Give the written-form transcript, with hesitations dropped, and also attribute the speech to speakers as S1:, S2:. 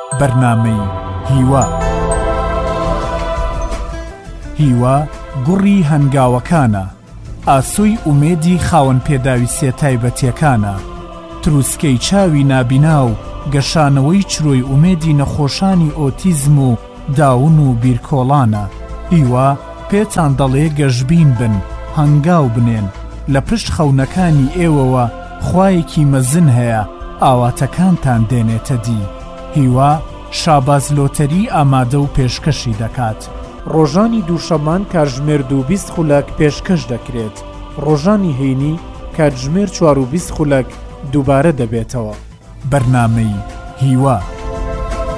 S1: بەرنامەی هیوا. هیوا گوڕی هەنگاوەکانە، ئاسۆی ئومێدی خاوەن پێداویستیە تایبەتیەکانە، تروسکەی چاوی نابینا و گەشانەوەی چرۆی ئومێدی نەخۆشانی ئۆتیزم و داون و بیرکۆڵانە. هیوا پێتان دەڵێ گەشبین بن، هەنگاو بنێن، لە پشت خەونەکانی ئێوەوە خوایەکی مەزن هەیە ئاواتەکانتان دێنێتە دی. هیوا شاباز لۆتەری ئامادە و پێشکەشی دەکات. ڕۆژانی دووشەمان کاتژمێر 22 خولەک پێشکەش دەکرێت. ڕۆژانی هەینی کاتژمێر 4:20 خولەک دووبارە دەبێتەوە. بەرنامەی هیوا.